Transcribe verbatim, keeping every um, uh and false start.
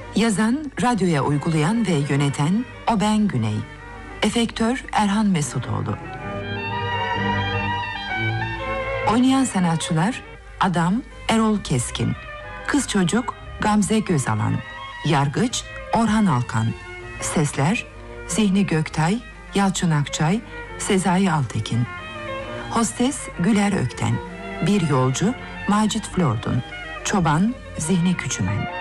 Yazan, radyoya uygulayan ve yöneten Oben Güney. Efektör Erhan Mesutoğlu. Oynayan sanatçılar: Adam Erol Keskin, Kız Çocuk Gamze Gözalan, Yargıç Orhan Alkan. Sesler: Zihni Göktay, Yalçın Akçay, Sezai Altekin. Hostes Güler Ökten. Bir Yolcu Macit Flordun. Çoban Zihni Küçümen.